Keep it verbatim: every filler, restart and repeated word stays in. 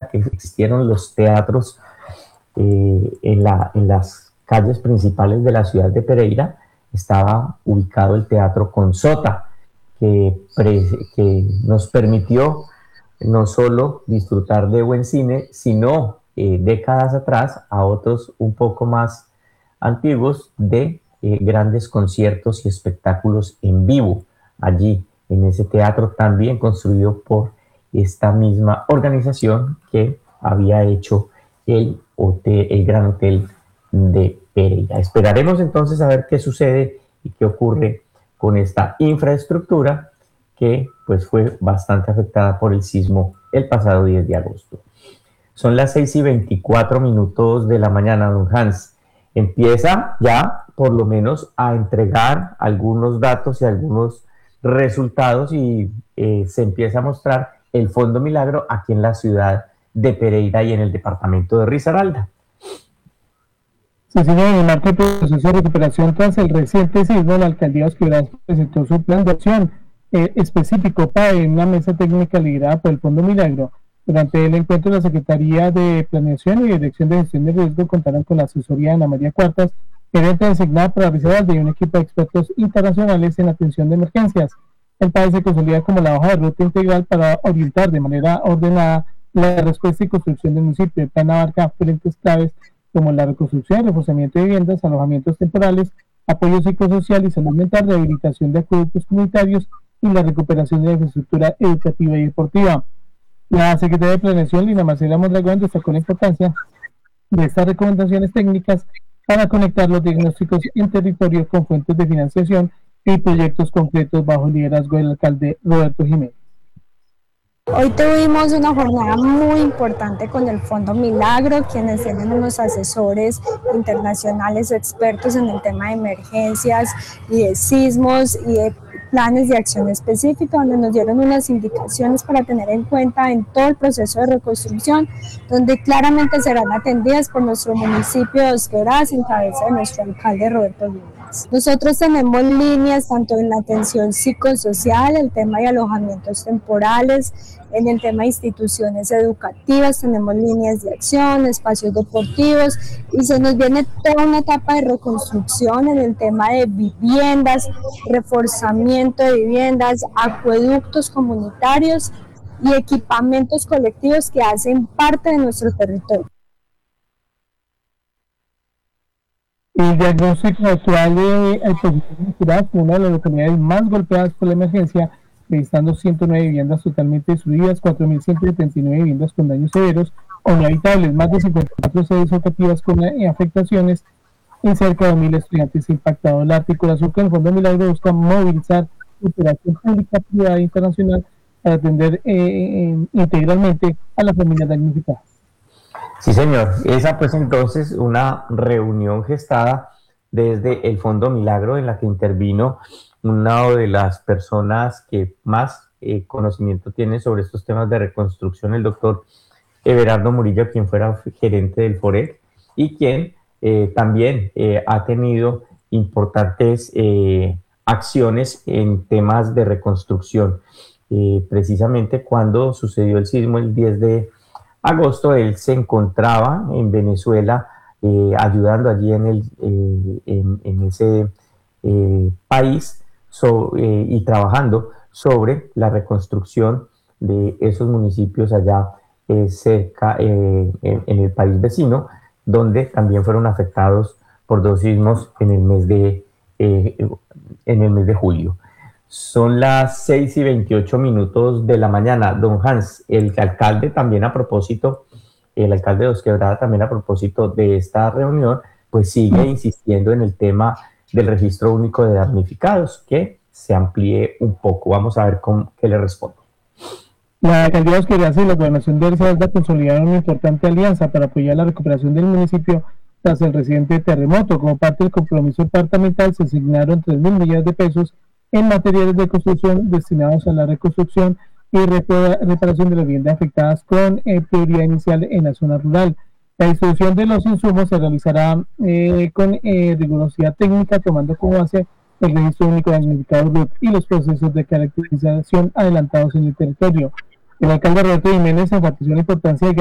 que existieron los teatros eh, en, la, en las calles principales de la ciudad de Pereira, estaba ubicado el Teatro Consota, que, pre, que nos permitió no solo disfrutar de buen cine, sino eh, décadas atrás, a otros un poco más antiguos, de eh, grandes conciertos y espectáculos en vivo, allí en ese teatro también construido por esta misma organización que había hecho el, hotel, el Gran Hotel de Pereira. Esperaremos entonces a ver qué sucede y qué ocurre con esta infraestructura que pues fue bastante afectada por el sismo el pasado diez de agosto. Son las seis y veinticuatro minutos de la mañana, don Hans. Empieza ya por lo menos a entregar algunos datos y algunos resultados y eh, se empieza a mostrar el Fondo Milagro aquí en la ciudad de Pereira y en el departamento de Risaralda. Sí, señor, en el marco del proceso de recuperación tras el reciente sismo, la alcaldía de Osquibras presentó su plan de acción eh, específico para una mesa técnica liderada por el Fondo Milagro. Durante el encuentro, la Secretaría de Planeación y Dirección de Gestión de Riesgo contaron con la asesoría de Ana María Cuartas, gerente designada para Risaralda, y un equipo de expertos internacionales en atención de emergencias. El país se consolida como la hoja de ruta integral para orientar de manera ordenada la respuesta y construcción del municipio. El plan abarca frentes claves como la reconstrucción y reforzamiento de viviendas, alojamientos temporales, apoyo psicosocial y salud mental, rehabilitación de acueductos comunitarios y la recuperación de la infraestructura educativa y deportiva. La Secretaría de Planeación, Lina Marcela Mondragón, destacó la importancia de estas recomendaciones técnicas para conectar los diagnósticos en territorio con fuentes de financiación y proyectos concretos bajo el liderazgo del alcalde Roberto Jiménez. Hoy tuvimos una jornada muy importante con el Fondo Milagro, quienes tienen unos asesores internacionales expertos en el tema de emergencias y de sismos y de planes de acción específica, donde nos dieron unas indicaciones para tener en cuenta en todo el proceso de reconstrucción, donde claramente serán atendidas por nuestro municipio de Osquibras en cabeza de nuestro alcalde Roberto Jiménez. Nosotros tenemos líneas tanto en la atención psicosocial, el tema de alojamientos temporales, en el tema de instituciones educativas, tenemos líneas de acción, espacios deportivos, y se nos viene toda una etapa de reconstrucción en el tema de viviendas, reforzamiento de viviendas, acueductos comunitarios y equipamientos colectivos que hacen parte de nuestro territorio. El diagnóstico actual de el posición de Osquibras fue una de las localidades más golpeadas por la emergencia, registrando ciento nueve viviendas totalmente destruidas, cuatro mil ciento setenta y nueve viviendas con daños severos o inhabitables, más de cincuenta y cuatro sedes educativas con afectaciones y cerca de mil estudiantes impactados. La articulación con el Fondo Milagro busca movilizar cooperación pública, privada e internacional para atender eh, integralmente a las familias damnificadas. Sí, señor. Esa pues entonces una reunión gestada desde el Fondo Milagro en la que intervino una de las personas que más eh, conocimiento tiene sobre estos temas de reconstrucción, el doctor Everardo Murillo, quien fuera gerente del FOREC y quien eh, también eh, ha tenido importantes eh, acciones en temas de reconstrucción. Eh, precisamente cuando sucedió el sismo el diez de agosto, él se encontraba en Venezuela eh, ayudando allí en, el, eh, en, en ese eh, país so, eh, y trabajando sobre la reconstrucción de esos municipios allá eh, cerca eh, en, en el país vecino, donde también fueron afectados por dos sismos en el mes de, eh, en el mes de julio. Son las seis y veintiocho minutos de la mañana. Don Hans, el alcalde también a propósito, el alcalde de Osquibras también a propósito de esta reunión, pues sigue insistiendo en el tema del registro único de damnificados, que se amplíe un poco. Vamos a ver cómo, qué le respondo. La alcaldía de Osquibras y la gobernación de Risaralda consolidaron una importante alianza para apoyar la recuperación del municipio tras el reciente terremoto. Como parte del compromiso departamental se asignaron tres mil millones de pesos en materiales de construcción destinados a la reconstrucción y reparación de las viviendas afectadas con eh, prioridad inicial en la zona rural. La distribución de los insumos se realizará eh, con eh, rigurosidad técnica, tomando como base el registro único de damnificados R U T y los procesos de caracterización adelantados en el territorio. El alcalde Roberto Jiménez enfatizó la importancia de